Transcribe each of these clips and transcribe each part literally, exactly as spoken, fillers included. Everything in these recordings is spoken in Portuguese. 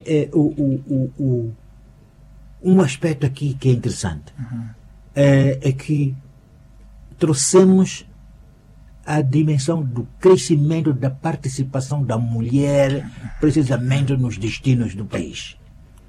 é, o, o, o, o, um aspecto aqui que é interessante uhum. é, é que trouxemos a dimensão do crescimento da participação da mulher precisamente nos destinos do país.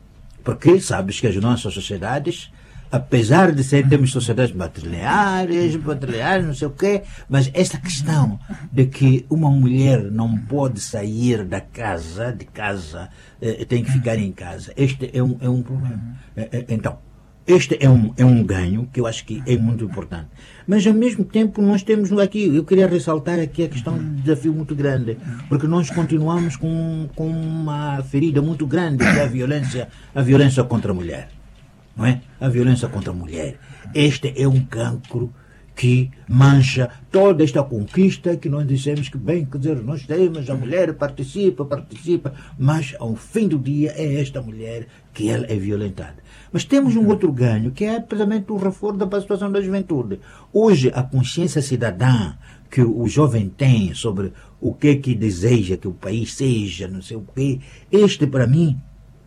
Porque sabes que as nossas sociedades, apesar de ser, temos sociedades matrilineares, matrilineares, não sei o quê, mas essa questão de que uma mulher não pode sair da casa, de casa, eh, tem que ficar em casa, este é um, é um problema. Eh, então, este é um, é um ganho que eu acho que é muito importante. Mas, ao mesmo tempo, nós temos aqui, eu queria ressaltar aqui a questão de desafio muito grande, porque nós continuamos com, com uma ferida muito grande, que é a violência, a violência contra a mulher. Não é? A violência contra a mulher. Este é um cancro que mancha toda esta conquista que nós dissemos que, bem, quer dizer, nós temos, a mulher participa, participa, mas ao fim do dia é esta mulher que ela é violentada. Mas temos um outro ganho, que é precisamente o reforço da situação da juventude. Hoje, a consciência cidadã que o jovem tem sobre o que é que deseja que o país seja, não sei o quê, este, para mim,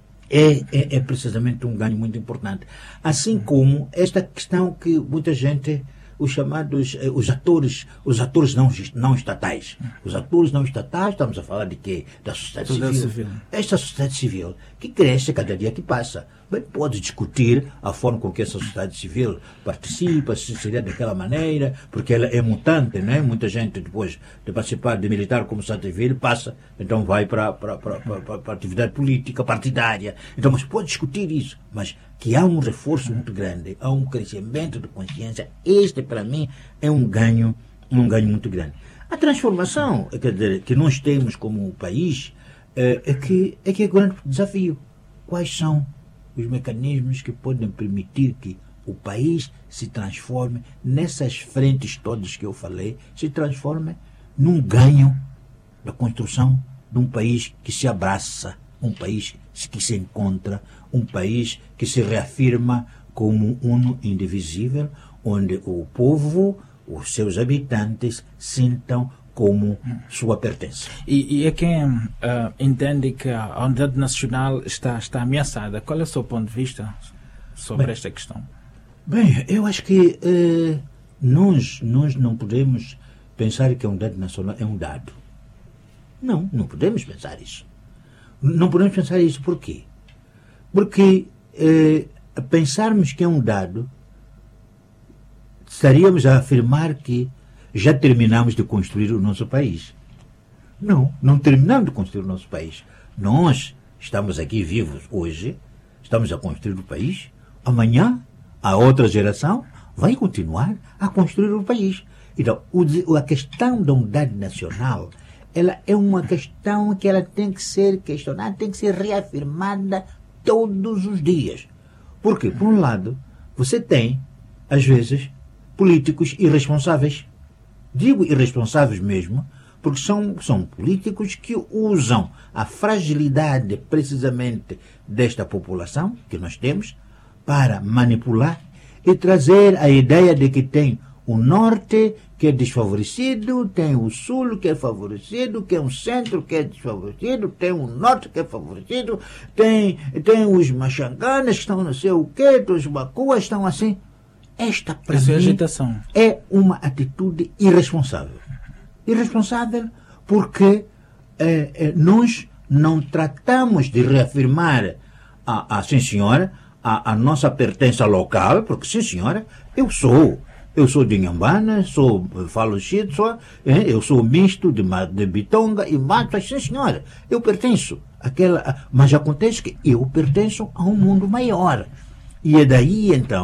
É, é, é precisamente um ganho muito importante. Assim como esta questão que muita gente, os chamados, os atores, os atores não, não estatais. Os atores não estatais, estamos a falar de quê? Da sociedade civil. civil. Esta sociedade civil, que cresce cada dia que passa. Bem, pode discutir a forma com que essa sociedade civil participa, se seria daquela maneira, porque ela é mutante, né? Muita gente, depois de participar de militar como sociedade civil, passa, então vai para a atividade política, partidária. Então, mas pode discutir isso, mas que há um reforço muito grande, há um crescimento de consciência. Este, para mim, é um ganho, um ganho muito grande. A transformação, quer dizer, que nós temos como país, é, é, que, é que é um grande desafio. Quais são os mecanismos que podem permitir que o país se transforme nessas frentes todas que eu falei, se transforme num ganho da construção de um país que se abraça, um país que se encontra, um país que se reafirma como uno indivisível, onde o povo, os seus habitantes, sintam como sua pertença. E, e é quem uh, entende que a unidade nacional está, está ameaçada. Qual é o seu ponto de vista sobre bem, esta questão? Bem, eu acho que uh, nós, nós não podemos pensar que a unidade nacional é um dado. Não, não podemos pensar isso. Não podemos pensar isso por quê? Porque uh, pensarmos que é um dado, estaríamos a afirmar que já terminamos de construir o nosso país. Não, não terminamos de construir o nosso país. Nós estamos aqui vivos hoje, estamos a construir o país. Amanhã, a outra geração vai continuar a construir o país. Então, o, a questão da unidade nacional, ela é uma questão que ela tem que ser questionada, tem que ser reafirmada todos os dias. Porque, por um lado, você tem, às vezes, políticos irresponsáveis. Digo irresponsáveis mesmo, porque são, são políticos que usam a fragilidade precisamente desta população que nós temos para manipular e trazer a ideia de que tem o norte que é desfavorecido, tem o sul que é favorecido, tem o centro que é desfavorecido, tem o norte que é favorecido, tem, tem os machanganas que estão não sei o quê, os bacuas estão assim. Esta, para mim, agitação. É uma atitude irresponsável. Irresponsável porque eh, eh, nós não tratamos de reafirmar a, a sim senhora, a, a nossa pertença local, porque sim senhora, eu sou. Eu sou de Inhambana, sou, falo Xitsua, eh, eu sou misto de, de Bitonga e Mato, sim senhora. Eu pertenço àquela, mas acontece que eu pertenço a um mundo maior. E é daí, então,